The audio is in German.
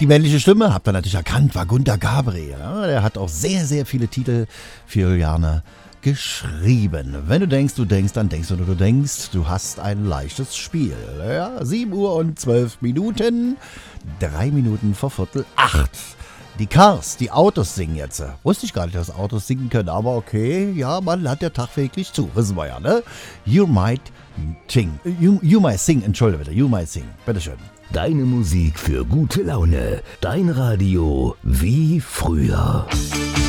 Die männliche Stimme, habt ihr natürlich erkannt, war Gunter Gabriel. Ja, der hat auch sehr, sehr viele Titel für Juliane geschrieben. Wenn du denkst, dann denkst du nur, du denkst, du hast ein leichtes Spiel. Ja, 7 Uhr und 12 Minuten, 3 Minuten vor 7:45. Die Cars, die Autos singen jetzt. Wusste ich gar nicht, dass Autos singen können, aber okay, ja, man hat ja tagtäglich zu, wissen wir ja, ne? You might sing, entschuldige bitte, you might sing, bitteschön. Deine Musik für gute Laune, dein Radio wie früher.